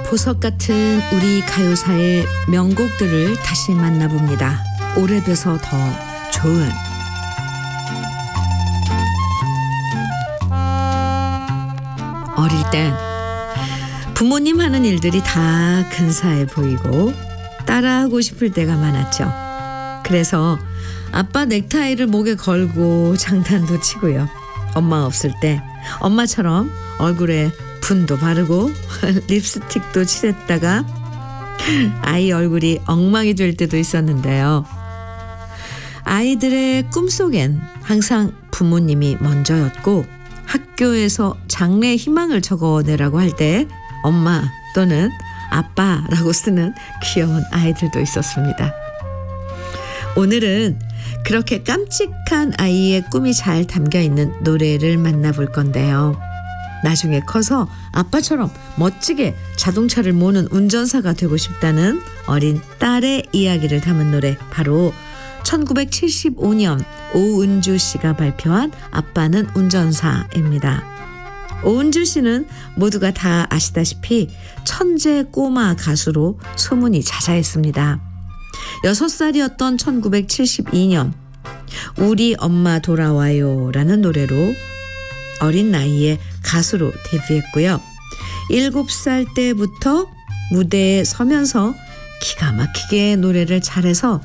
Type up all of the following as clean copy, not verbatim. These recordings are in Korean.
보석 같은 우리 가요사의 명곡들을 다시 만나봅니다. 오래돼서 더 좋은. 어릴 땐 부모님 하는 일들이 다 근사해 보이고 따라하고 싶을 때가 많았죠. 그래서 아빠 넥타이를 목에 걸고 장단도 치고요. 엄마 없을 때 엄마처럼 얼굴에 분도 바르고 립스틱도 칠했다가 아이 얼굴이 엉망이 될 때도 있었는데요. 아이들의 꿈속엔 항상 부모님이 먼저였고 학교에서 장래 희망을 적어내라고 할 때 엄마 또는 아빠라고 쓰는 귀여운 아이들도 있었습니다. 오늘은 그렇게 깜찍한 아이의 꿈이 잘 담겨있는 노래를 만나볼 건데요. 나중에 커서 아빠처럼 멋지게 자동차를 모는 운전사가 되고 싶다는 어린 딸의 이야기를 담은 노래, 바로 1975년 오은주 씨가 발표한 아빠는 운전사입니다. 오은주 씨는 모두가 다 아시다시피 천재 꼬마 가수로 소문이 자자했습니다. 6살이었던 1972년 우리 엄마 돌아와요 라는 노래로 어린 나이에 가수로 데뷔했고요. 7살 때부터 무대에 서면서 기가 막히게 노래를 잘해서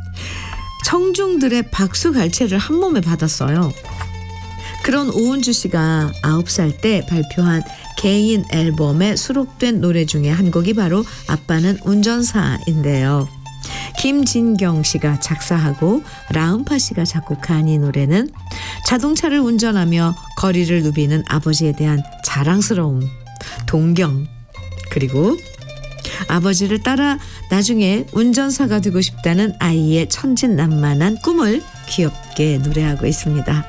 청중들의 박수갈채를 한 몸에 받았어요. 그런 오은주 씨가 9살 때 발표한 개인 앨범에 수록된 노래 중에 한 곡이 바로 아빠는 운전사인데요. 김진경 씨가 작사하고 라음파 씨가 작곡한 이 노래는 자동차를 운전하며 거리를 누비는 아버지에 대한 자랑스러움, 동경, 그리고 아버지를 따라 나중에 운전사가 되고 싶다는 아이의 천진난만한 꿈을 귀엽게 노래하고 있습니다.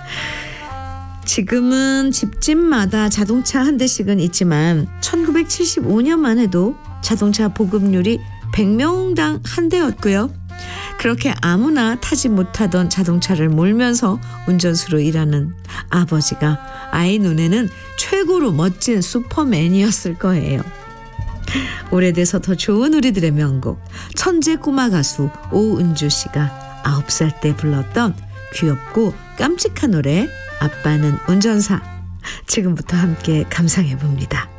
지금은 집집마다 자동차 한 대씩은 있지만 1975년만 해도 자동차 보급률이 100명당 한 대였고요. 그렇게 아무나 타지 못하던 자동차를 몰면서 운전수로 일하는 아버지가 아이 눈에는 최고로 멋진 슈퍼맨이었을 거예요. 오래돼서 더 좋은 우리들의 명곡, 천재 꼬마 가수 오은주 씨가 9살 때 불렀던 귀엽고 깜찍한 노래 아빠는 운전사, 지금부터 함께 감상해 봅니다.